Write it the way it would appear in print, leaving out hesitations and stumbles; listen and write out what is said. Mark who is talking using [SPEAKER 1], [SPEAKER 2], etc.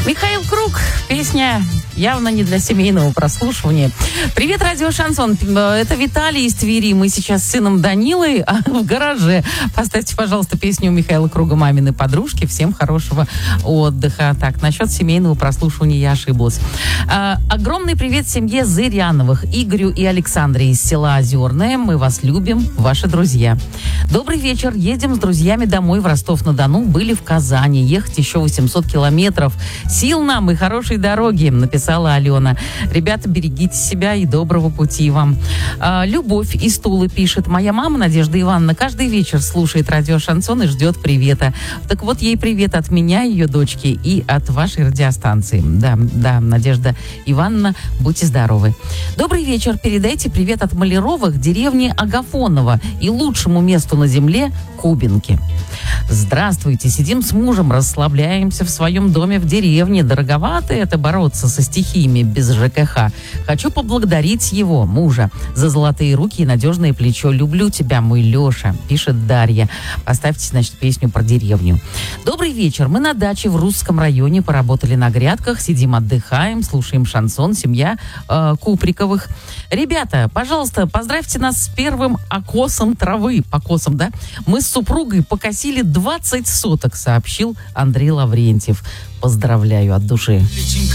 [SPEAKER 1] Михаил Круг. Песня явно не для семейного прослушивания. Привет, радио Шансон. Это Виталий из Твери. Мы сейчас с сыном Данилой в гараже. Поставьте, пожалуйста, песню Михаила Круга «Мамины подружки». Всем хорошего отдыха. Так, насчет семейного прослушивания я ошиблась. Огромный привет семье Зыряновых, Игорю и Александре из села Озерное. Мы вас любим, ваши друзья. Добрый вечер. Едем с друзьями домой в Ростов-на-Дону. Были в Казани. Ехать еще 800 километров. Сил нам и хорошей дороги, написала Алена. Ребята, берегите себя и доброго пути вам. Любовь из Тулы пишет. Моя мама, Надежда Ивановна, каждый вечер слушает радио Шансон и ждет привета. Так вот, ей привет от меня, ее дочки, и от вашей радиостанции. Да, Надежда Ивановна, будьте здоровы. Добрый вечер. Передайте привет от Маляровых, деревни Агафонова и лучшему месту на земле Кубинки. Здравствуйте. Сидим с мужем, расслабляемся в своем доме в деревне. Дороговато это бороться со стихиями без ЖКХ. Хочу поблагодарить его, мужа, за золотые руки и надежное плечо. Люблю тебя, мой Леша, пишет Дарья. Поставьте, значит, песню про деревню. Добрый вечер. Мы на даче в Русском районе, поработали на грядках, сидим, отдыхаем, слушаем шансон, семья Куприковых. Ребята, пожалуйста, поздравьте нас с первым окосом травы. Покосом, да? Мы с супругой покосили 20 соток, сообщил Андрей Лаврентьев. Поздравляю от души.